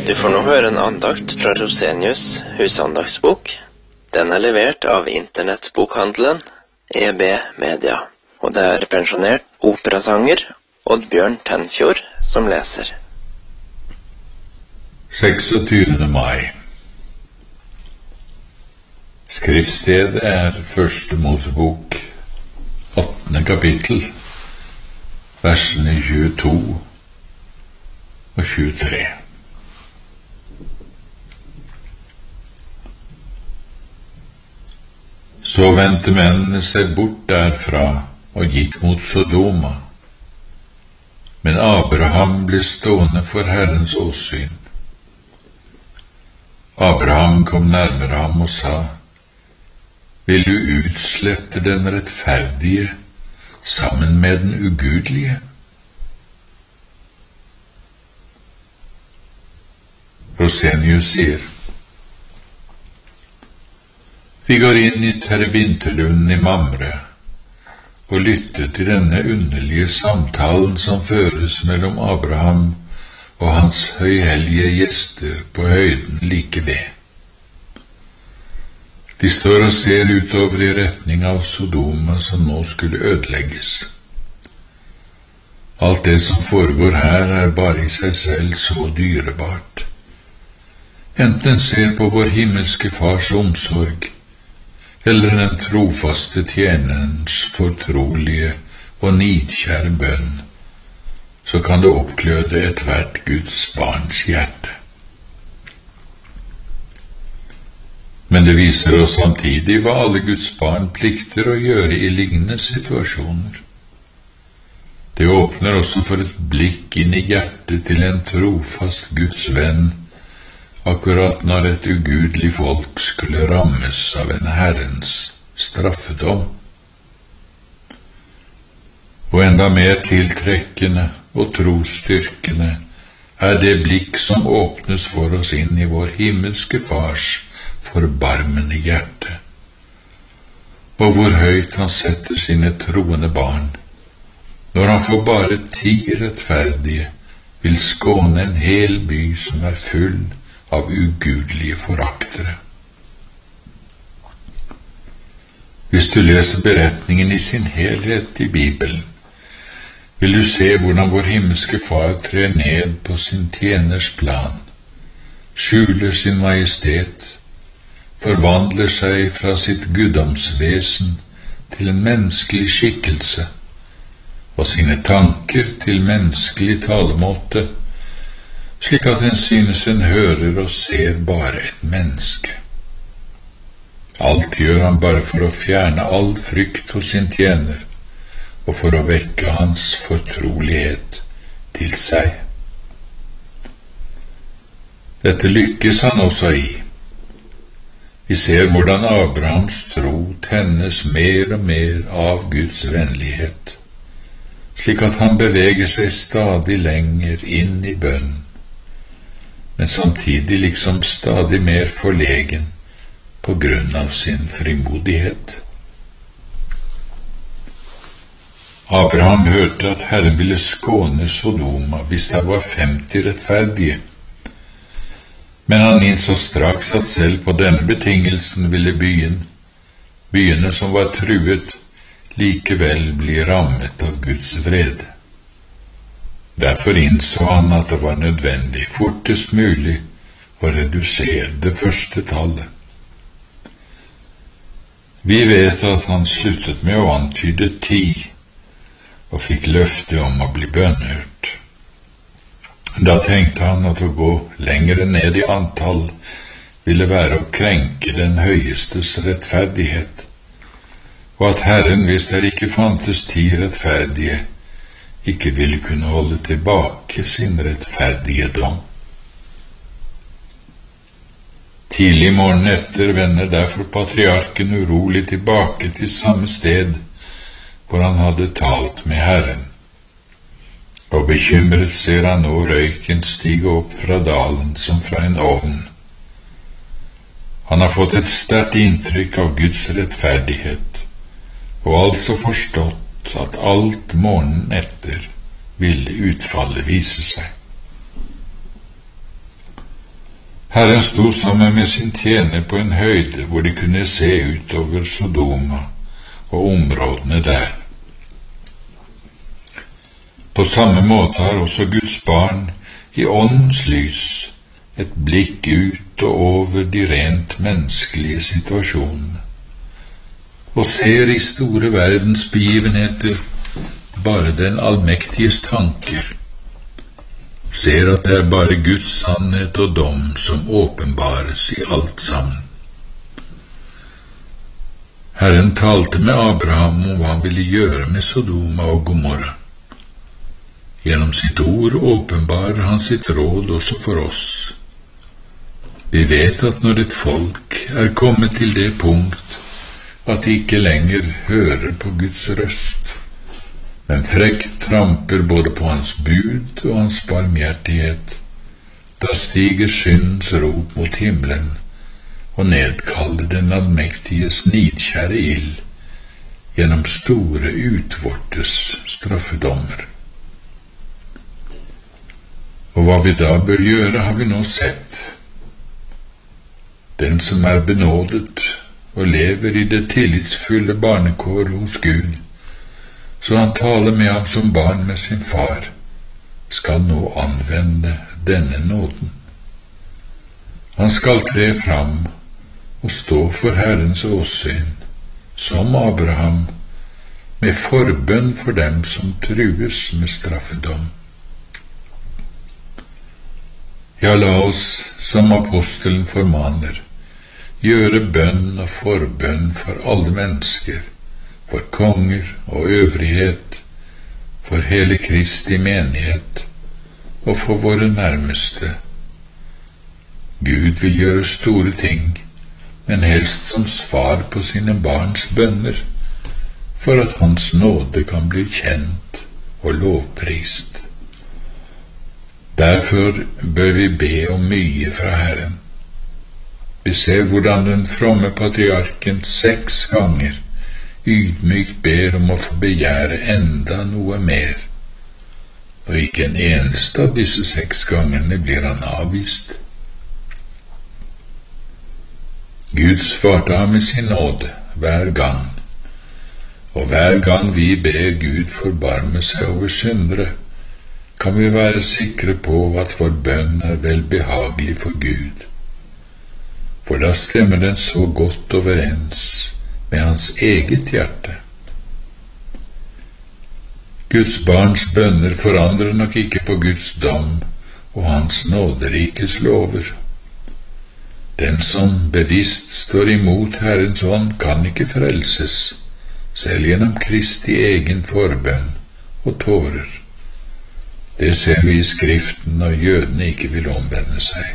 Du får nå høre en andakt fra Rosenius husandagsbok. Den er levert av internettbokhandelen EB Media, og det er pensjonert operasanger Oddbjørn Tenfjord som leser. 26. mai. Skriftstedet er Første Mosebok, 18. kapittel, versene 22 og 23. Så vendte mennene seg bort derfra og gikk mot Sodoma. Men Abraham ble stående for Herrens åsyn. Abraham kom nærmere ham og sa: Vil du utslette den rettferdige sammen med den ugudelige? Rosenius sier: Vi går inn i Terebintelunden i Mamre og lytter til denne underlige samtalen som føres mellom Abraham og hans høyhellige gjester på høyden like ved. De står og ser utover i retning av Sodoma som nå skulle ødelegges. Alt det som foregår her er bare i seg selv så dyrebart. Enten en ser på vår himmelske Fars omsorg, eller den trofaste tjenerens fortrolige og nidkjære bønn, så kan det oppgløde ethvert Guds barns hjerte. Men det viser oss samtidig hva alle Guds barn plikter å gjøre i lignende situasjoner. Det åpner også for et blikk inn i hjertet til en trofast Guds venn, akkurat når et ugudelig folk skulle rammes av en Herrens straffedom. Og enda mer tiltrekkende og trosstyrkende er det blikk som åpnes for oss inn i vår himmelske Fars forbarmende hjerte, og hvor høyt han setter sine troende barn, når han for bare 10 rettferdige vil skåne en hel by som er full av ugudelige foraktere. Hvis du leser beretningen i sin helhet i Bibelen, vil du se hvordan vår himmelske Far trer ned på sin tjeners plan, skjuler sin majestet, forvandler seg fra sitt guddomsvesen til en menneskelig skikkelse, og sine tanker til menneskelig talemåte, slik at en synes en hører og ser bare et menneske. Alt gjør han bare for å fjerne all frykt hos sin tjener, og for å vekke hans fortrolighet til seg. Dette lykkes han også i. Vi ser hvordan Abrahams tro tennes mer og mer av Guds vennlighet, slik at han beveger seg stadig lenger inn i bønnen, men samtidig liksom stadig mer forlegen på grunn av sin frimodighet. Abraham hørte at Herren ville skåne Sodoma hvis det var 50 rettferdige, men han innså straks at selv på denne betingelsen ville byene som var truet, likevel bli rammet av Guds vrede. Derfor innså han at det var nødvendig fortest mulig å redusere det første tallet. Vi vet at han sluttet med å antyde 10, og fikk løfte om å bli bønnhørt. Da tenkte han at å gå lenger ned i antall ville være å krenke den høyestes rettferdighet, og at Herren, hvis det ikke fantes 10 rettferdige, ikke ville kunne holde tilbake sin rettferdige dom. Tidlig morgenen etter vender derfor patriarken urolig tilbake til samme sted hvor han hadde talt med Herren, og bekymret ser han nå røyken stige opp fra dalen som fra en ovn. Han har fått et sterkt inntrykk av Guds rettferdighet, og altså forstått at alt morgenen etter ville utfallet vise seg. Herren sto sammen med sin tjener på en høyde hvor de kunne se utover Sodoma og områdene der. På samme måte har også Guds barn i åndens lys et blikk ut og over de rent menneskelige situasjonene, og ser i store verdensbegivenheter bare den allmektiges tanker, ser at det er bare Guds sannhet og dom som åpenbares i alt sammen. Herren talte med Abraham om hva han ville gjøre med Sodoma og Gomorra. Gjennom sitt ord åpenbarer han sitt råd også for oss. Vi vet at når et folk er kommet til det punkt at de ikke lenger hører på Guds røst, men frekt tramper både på hans bud og hans barmhjertighet, da stiger syndens rop mot himmelen og nedkaller den allmektiges nidkjære ild gjennom store utvortes straffedommer. Og hva vi da bør gjøre, har vi nå sett. Den som er benådet og lever i det tillitsfulle barnekår hos Gud, så han taler med ham som barn med sin far, skal nå anvende denne nåden. Han skal tre fram og stå for Herrens åsyn, som Abraham, med forbønn for dem som trues med straffedom. Ja, la oss, som apostelen formaner, gjøre bønn og forbønn for alle mennesker, for konger og øvrighet, for hele Kristi menighet og for våre nærmeste. Gud vil gjøre store ting, men helst som svar på sine barns bønner, for at hans nåde kan bli kjent og lovprist. Derfor bør vi be om mye fra Herren. Vi ser hvordan den fromme patriarken 6 ganger ydmykt ber om å få begjære enda noe mer, og ikke en eneste av disse 6 gangene blir han avvist. Gud svarte ham med sin nåde hver gang, og hver gang vi ber Gud forbarme seg over syndere, kan vi være sikre på at vår bønn er velbehagelig for Gud, for da stemmer den så godt overens med hans eget hjerte. Guds barns bønner forandrer nok ikke på Guds dom og hans nåderikes lover. Den som bevisst står imot Herrens ånd, kan ikke frelses, selv gjennom Kristi egen forbønn og tårer. Det ser vi i Skriften når jødene ikke vil omvende seg.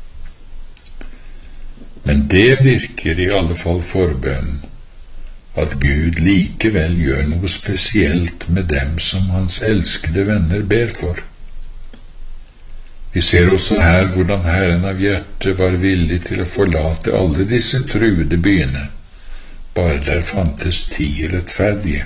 Men det virker i alle fall forbønn, at Gud likevel gjør noe spesielt med dem som hans elskede venner ber for. Vi ser også her hvordan Herren av hjertet var villig til å forlate alle disse truede byene, bare der fantes 10 rettferdige.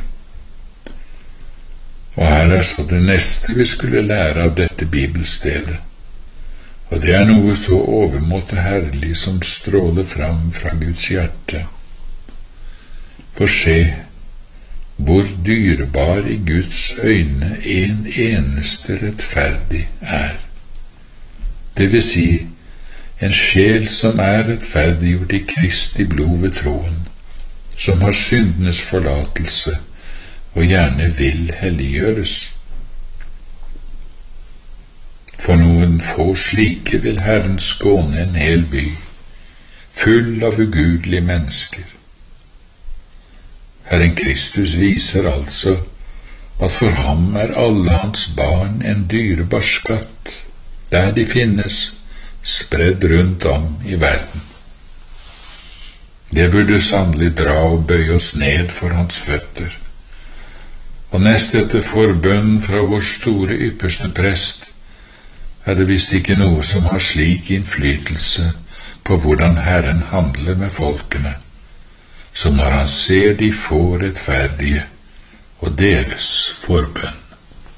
Og her er så det neste vi skulle lære av dette bibelstedet, og det er noe så overmåte herlig som stråler fram fra Guds hjerte. For se, hvor dyrebar i Guds øyne en eneste rettferdig er. Det vil si, en sjel som er rettferdiggjort i Kristi blod ved troen, som har syndenes forlatelse, og gjerne vil helliggjøres. For noen få slike vil Herren skåne en hel by, full av ugudelige mennesker. Herren Kristus viser altså at for ham er alle hans barn en dyrebar skatt, der de finnes, spredd rundt om i verden. Det burde sannelig dra og bøye oss ned for hans føtter. Og nest etter forbønn fra vår store ypperste prest, er det visst ikke noe som har slik innflytelse på hvordan Herren handler med folkene, som når han ser de få rettferdige og deres forbønn.